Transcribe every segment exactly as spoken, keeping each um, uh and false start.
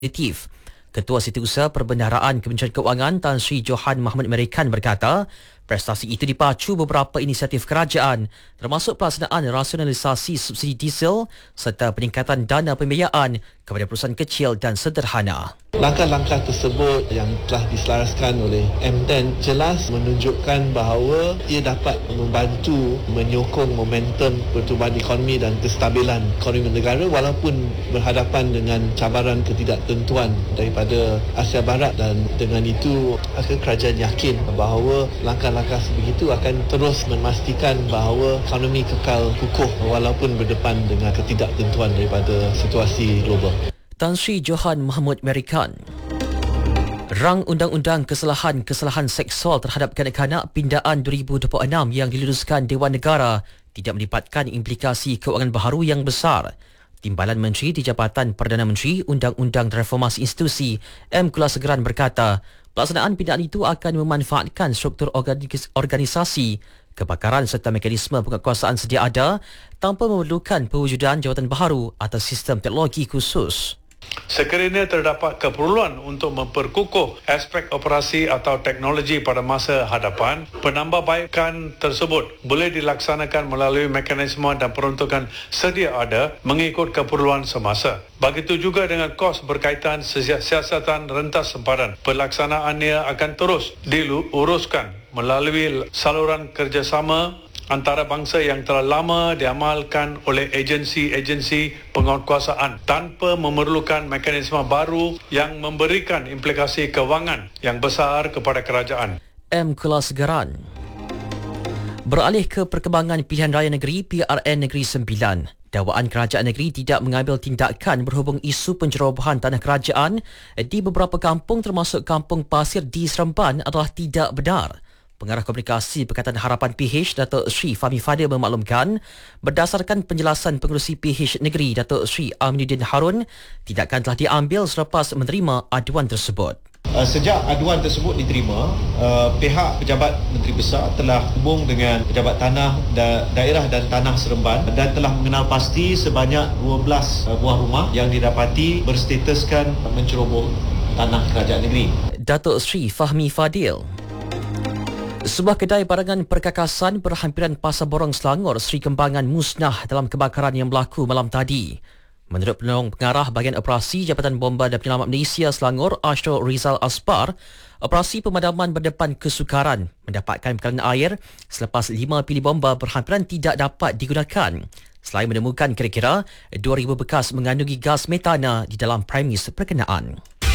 Positif. Ketua Setiausaha Perbendaharaan Kementerian Keuangan Tan Sri Johan Mahmud Merican berkata, prestasi itu dipacu beberapa inisiatif kerajaan termasuk pelaksanaan rasionalisasi subsidi diesel serta peningkatan dana pembiayaan kepada perusahaan kecil dan sederhana. Langkah-langkah tersebut yang telah diselaraskan oleh M ten jelas menunjukkan bahawa ia dapat membantu menyokong momentum pertumbuhan ekonomi dan kestabilan ekonomi negara walaupun berhadapan dengan cabaran ketidaktentuan daripada Asia Barat, dan dengan itu kerajaan yakin bahawa langkah-langkah sebegitu akan terus memastikan bahawa ekonomi kekal kukuh walaupun berdepan dengan ketidaktentuan daripada situasi global. Tan Sri Johan Mahmud Merican. Rang Undang-Undang Kesalahan-Kesalahan Seksual terhadap Kanak-kanak Pindaan dua ribu dua puluh enam yang diluluskan Dewan Negara tidak melibatkan implikasi kewangan baharu yang besar. Timbalan Menteri di Jabatan Perdana Menteri Undang-Undang dan Reformasi Institusi M. Kulasegeran berkata, pelaksanaan pindaan itu akan memanfaatkan struktur organisasi, kebakaran serta mekanisme penguatkuasaan sedia ada tanpa memerlukan pewujudan jawatan baharu atau sistem teknologi khusus. Sekiranya terdapat keperluan untuk memperkukuh aspek operasi atau teknologi pada masa hadapan, penambahbaikan tersebut boleh dilaksanakan melalui mekanisme dan peruntukan sedia ada mengikut keperluan semasa. Begitu juga dengan kos berkaitan siasatan rentas sempadan. Pelaksanaannya akan terus diuruskan melalui saluran kerjasama antarabangsa yang telah lama diamalkan oleh agensi-agensi penguatkuasaan tanpa memerlukan mekanisme baru yang memberikan implikasi kewangan yang besar kepada kerajaan. M. Kulasegeran. Beralih ke perkembangan pilihan raya negeri P R N Negeri Sembilan. Dakwaan kerajaan negeri tidak mengambil tindakan berhubung isu pencerobohan tanah kerajaan di beberapa kampung termasuk Kampung Pasir di Seremban adalah tidak benar. Pengarah Komunikasi Pakatan Harapan P H, Datuk Sri Fahmi Fadil memaklumkan, berdasarkan penjelasan pengerusi P H Negeri, Datuk Sri Aminuddin Harun, tindakan telah diambil selepas menerima aduan tersebut. Uh, sejak aduan tersebut diterima, uh, pihak pejabat Menteri Besar telah hubung dengan pejabat tanah da- daerah dan tanah Seremban dan telah mengenal pasti sebanyak dua belas uh, buah rumah yang didapati berstatuskan menceroboh tanah kerajaan negeri. Datuk Sri Fahmi Fadil. Sebuah kedai barangan perkakasan berhampiran Pasar Borong Selangor, Seri Kembangan musnah dalam kebakaran yang berlaku malam tadi. Menurut penolong pengarah bahagian operasi Jabatan Bomba dan Penyelamat Malaysia Selangor, Ashrul Rizal Asbar, operasi pemadaman berdepan kesukaran mendapatkan bekalan air selepas lima pilih bomba berhampiran tidak dapat digunakan. Selain menemukan kira-kira dua ribu bekas mengandungi gas metana di dalam premis perkenaan.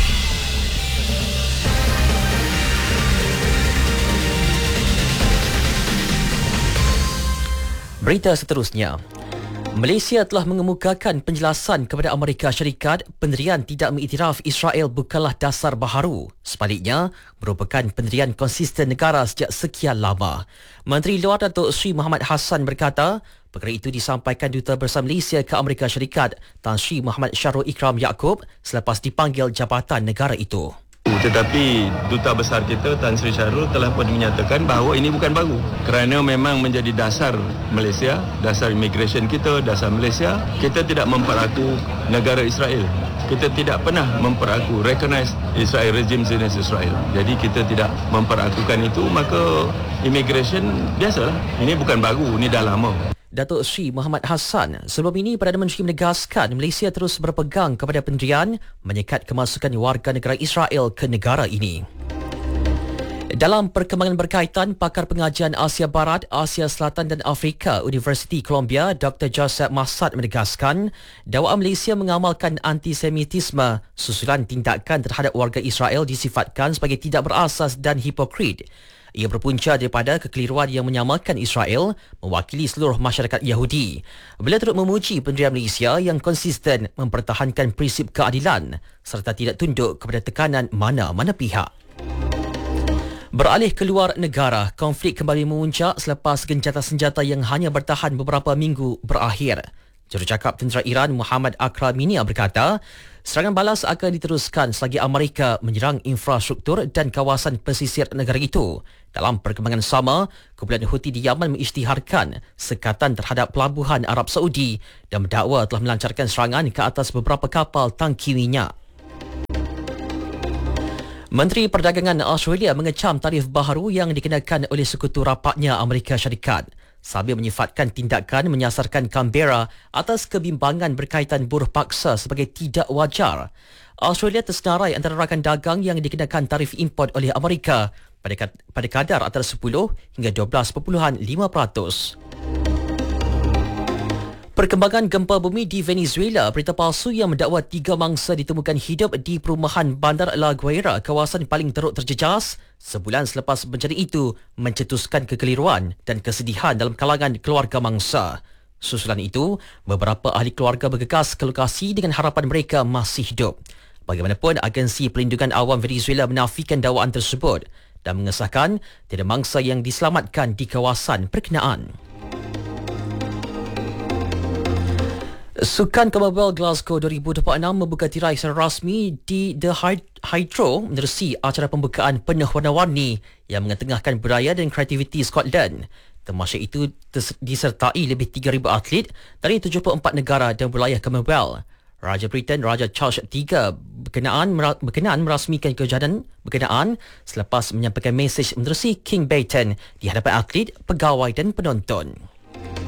Berita seterusnya. Malaysia telah mengemukakan penjelasan kepada Amerika Syarikat pendirian tidak mengiktiraf Israel bukanlah dasar baharu. Sebaliknya, merupakan pendirian konsisten negara sejak sekian lama. Menteri Luar Datuk Sri Muhammad Hassan berkata, perkara itu disampaikan Duta Besar Malaysia ke Amerika Syarikat Tan Sri Muhammad Syahrul Ikram Yaakob selepas dipanggil jabatan negara itu. Tetapi Duta Besar kita Tan Sri Syahrul telah pun menyatakan bahawa ini bukan baru, kerana memang menjadi dasar Malaysia, dasar immigration kita, dasar Malaysia. Kita tidak memperaku negara Israel. Kita tidak pernah memperaku recognize Israel, regime Zionist Israel. Jadi kita tidak memperakukan itu, maka immigration biasalah. Ini bukan baru, ini dah lama. Datuk Sri Muhammad Hassan. Sebelum ini, Perdana Menteri menegaskan Malaysia terus berpegang kepada pendirian menyekat kemasukan warga negara Israel ke negara ini. Dalam perkembangan berkaitan, pakar pengajian Asia Barat, Asia Selatan dan Afrika Universiti Columbia, Doktor Joseph Massad menegaskan dakwaan Malaysia mengamalkan antisemitisme susulan tindakan terhadap warga Israel disifatkan sebagai tidak berasas dan hipokrit. Ia berpunca daripada kekeliruan yang menyamakan Israel mewakili seluruh masyarakat Yahudi. Beliau turut memuji pendirian Malaysia yang konsisten mempertahankan prinsip keadilan serta tidak tunduk kepada tekanan mana-mana pihak. Beralih ke luar negara, konflik kembali memuncak selepas gencatan senjata yang hanya bertahan beberapa minggu berakhir. Jurucakap Tentera Iran Muhammad Akraminia berkata, serangan balas akan diteruskan selagi Amerika menyerang infrastruktur dan kawasan pesisir negara itu. Dalam perkembangan sama, kumpulan Houthi di Yaman mengisytiharkan sekatan terhadap pelabuhan Arab Saudi dan mendakwa telah melancarkan serangan ke atas beberapa kapal tangki minyak. Menteri Perdagangan Australia mengecam tarif baharu yang dikenakan oleh sekutu rapatnya Amerika Syarikat sambil menyifatkan tindakan menyasarkan Canberra atas kebimbangan berkaitan buruh paksa sebagai tidak wajar. Australia tersenarai antara rakan dagang yang dikenakan tarif import oleh Amerika pada pada kadar antara sepuluh hingga dua belas perpuluhan lima peratus. Perkembangan gempa bumi di Venezuela, berita palsu yang mendakwa tiga mangsa ditemukan hidup di perumahan Bandar La Guaira, kawasan paling teruk terjejas, sebulan selepas bencana itu mencetuskan kekeliruan dan kesedihan dalam kalangan keluarga mangsa. Susulan itu, beberapa ahli keluarga bergegas ke lokasi dengan harapan mereka masih hidup. Bagaimanapun, Agensi Perlindungan Awam Venezuela menafikan dakwaan tersebut dan mengesahkan tiada mangsa yang diselamatkan di kawasan berkenaan. Sukan Commonwealth Glasgow dua ribu dua puluh enam membuka tirai secara rasmi di The Hydro menerusi acara pembukaan penuh warna-warni yang mengetengahkan budaya dan kreativiti Scotland. Tamasya itu disertai lebih tiga ribu atlet dari tujuh puluh empat negara dan wilayah Commonwealth. Raja Britain Raja Charles ketiga berkenaan, berkenaan merasmikan kejadian berkenaan selepas menyampaikan mesej menerusi King Baiton di hadapan atlet, pegawai dan penonton.